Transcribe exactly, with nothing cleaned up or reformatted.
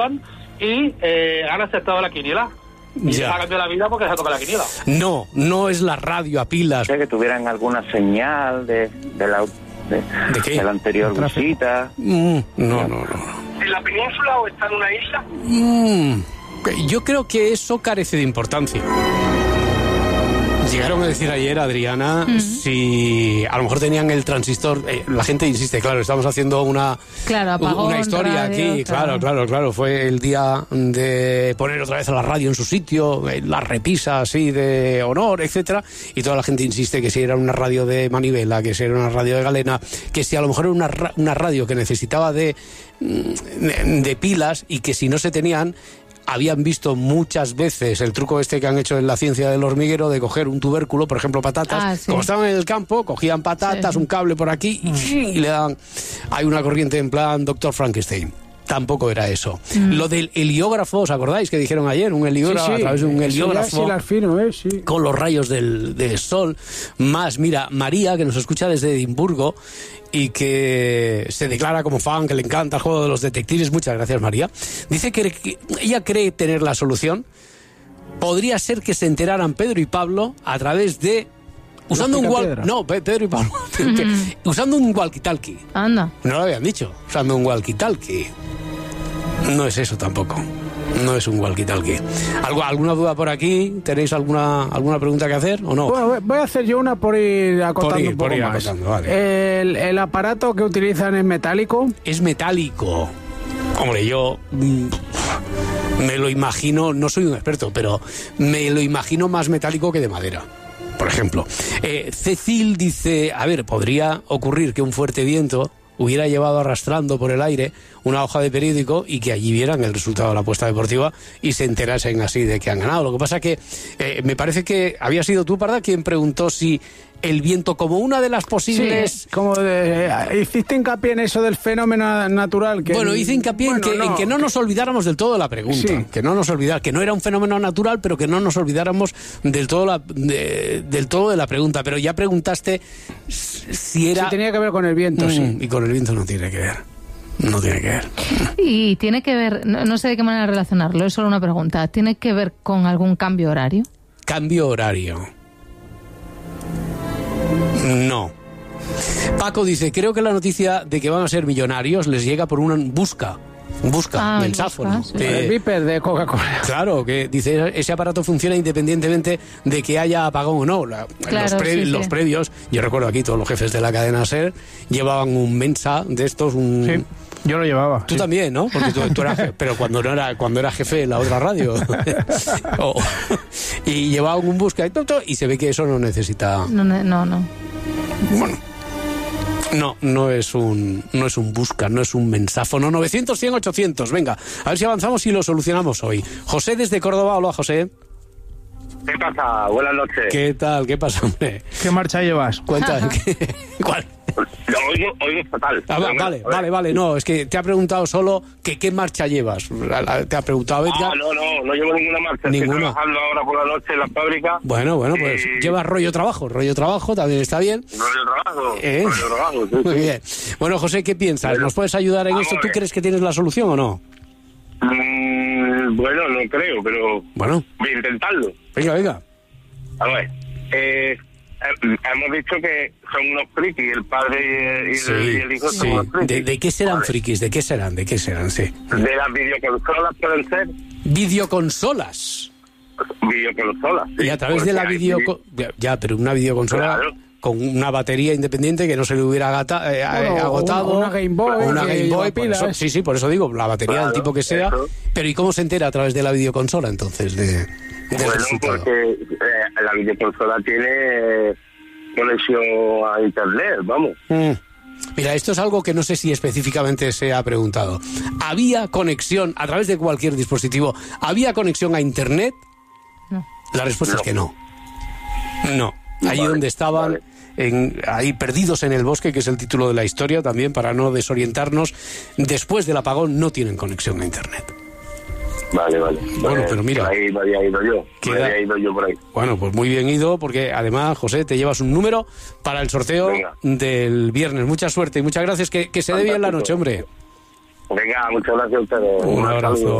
y eh, han aceptado la quiniela. Y Ya. ha cambiado la vida porque se ha tocado la quiniela. No, no es la radio a pilas. Que tuvieran alguna señal de, de la de, ¿De qué? de la anterior visita. Mm, no, no, no. ¿En la península o está en una isla? Mm, yo creo que eso carece de importancia. Llegaron a decir ayer, Adriana, Mm. si a lo mejor tenían el transistor. Eh, la gente insiste, claro, estamos haciendo una, Claro, apagón, una historia radio, aquí. claro. Claro, claro, claro. Fue el día de poner otra vez a la radio en su sitio, eh, la repisa así de honor, etcétera. Y toda la gente insiste que si era una radio de manivela, que si era una radio de galena, que si a lo mejor era una, ra- una radio que necesitaba de, mm, de pilas y que si no se tenían. Habían visto muchas veces el truco este que han hecho en la ciencia del hormiguero de coger un tubérculo, por ejemplo patatas, Ah, sí. como estaban en el campo, cogían patatas, Sí. un cable por aquí y, y le daban. Hay una corriente en plan doctor Frankenstein. Tampoco era eso. Mm. Lo del heliógrafo, ¿os acordáis que dijeron ayer? Un heliógrafo, a través de un heliógrafo. Sí, las firmo, ¿eh? Sí. Con los rayos del, del sol. Más, mira, María, que nos escucha desde Edimburgo y que se declara como fan, que le encanta el juego de los detectives. Muchas gracias, María. Dice que, que ella cree tener la solución. Podría ser que se enteraran Pedro y Pablo a través de... Usando un wal... picapiedra. No, Pe- Pedro y Pablo. Usando un walkie-talkie. Anda. No lo habían dicho. Usando un walkie-talkie. No es eso tampoco. No es un walkie-talkie. ¿Algo, ¿Alguna duda por aquí? ¿Tenéis alguna alguna pregunta que hacer o no? Bueno, voy- voy a hacer yo una por ir acotando Por ir, un poco por ir más. acotando, vale. el, el aparato que utilizan es metálico. Es metálico. Hombre, yo mm, me lo imagino, no soy un experto, pero me lo imagino más metálico que de madera. Por ejemplo, eh, Cecil dice, a ver, podría ocurrir que un fuerte viento hubiera llevado arrastrando por el aire una hoja de periódico y que allí vieran el resultado de la apuesta deportiva y se enterasen así de que han ganado. Lo que pasa que eh, me parece que había sido tú, Parda, quien preguntó si el viento como una de las posibles... Sí, como de, eh, hiciste hincapié en eso del fenómeno natural. Que Bueno, hice hincapié en, bueno, que, en que no nos olvidáramos del todo de la pregunta, Sí. que no nos olvidar, que no era un fenómeno natural, pero que no nos olvidáramos del todo, la, de, del todo de la pregunta. Pero ya preguntaste si era... Sí, tenía que ver con el viento, Mm, sí. Y con el viento no tiene que ver. No tiene que ver. Y tiene que ver, no, no sé de qué manera relacionarlo, es solo una pregunta. ¿Tiene que ver con algún cambio horario? Cambio horario. No. Paco dice, creo que la noticia de que van a ser millonarios les llega por una busca. Busca, Ah, el mensáfono. busca, sí. de- El Viper de Coca-Cola. Claro, que dice, ese aparato funciona independientemente de que haya apagón o no. La- Claro, los, pre- sí, sí. los previos, yo recuerdo aquí todos los jefes de la cadena SER llevaban un Mensa de estos, un... Sí, yo lo llevaba. Tú sí. también, ¿no? Porque tú, tú eras je- pero cuando no era cuando era jefe de la otra radio. O- y llevaban un busca y, todo, y se ve que eso no necesita... No, no, no. no. Bueno, no, no es un no es un busca, no es un mensáfono. novecientos, cien, ochocientos, venga, a ver si avanzamos y lo solucionamos hoy. José desde Córdoba, hola José. ¿Qué pasa? Buenas noches. ¿Qué tal? ¿Qué pasa, hombre? ¿Qué marcha llevas? Cuenta, ¿qué- ¿cuál? Lo oigo, oigo fatal. Ah, va- Venga, vale, a ver. vale, vale, no, es que te ha preguntado solo que qué marcha llevas. La- la- Te ha preguntado Edgar. Ah, no, no, no llevo ninguna marcha. Ninguna. Estoy trabajando ahora por la noche en la fábrica. Bueno, bueno, pues Y- llevas rollo trabajo, rollo trabajo, también está bien. Rollo trabajo. ¿Eh? Rollo trabajo, sí, Muy sí. bien. Bueno, José, ¿qué piensas? ¿Nos puedes ayudar en Vamos esto? a ¿Tú ver. crees que tienes la solución o no? Mm, bueno, no creo, pero Bueno, voy a intentarlo. venga, venga. A ver, eh, eh, hemos dicho que son unos frikis, el padre y, Sí, el, y el hijo sí. son unos frikis. ¿De, de qué serán Vale. frikis? ¿De qué serán? ¿De qué serán? Sí. De las videoconsolas pueden ser Videoconsolas. videoconsolas. sí, Y a través de porque la hay video... Ya, ya, pero una videoconsola Claro. con una batería independiente que no se le hubiera agata- eh, Bueno, agotado. una- una Game Boy o una que Game lleva Boy, por pilas. eso- sí, sí, por eso digo, la batería del Claro, tipo que sea. eso. Pero ¿y cómo se entera a través de la videoconsola entonces? De, del Bueno, resultado? porque eh, la videoconsola tiene eh, conexión a internet, vamos. Mm. Mira, esto es algo que no sé si específicamente se ha preguntado. ¿Había conexión a través de cualquier dispositivo? ¿Había conexión a internet? No. La respuesta es No. que no. No. Allí Vale, donde estaban, vale. en, ahí perdidos en el bosque, que es el título de la historia también, para no desorientarnos, después del apagón no tienen conexión a internet. Vale, vale. Bueno, pero mira. Por ahí me había ido yo. Me Queda- había ido yo por ahí. Bueno, pues muy bien ido, porque además, José, te llevas un número para el sorteo Venga. del viernes. Mucha suerte y muchas gracias. Que, que se dé bien la noche, hombre. Venga, muchas gracias a ustedes. Un abrazo. saludo.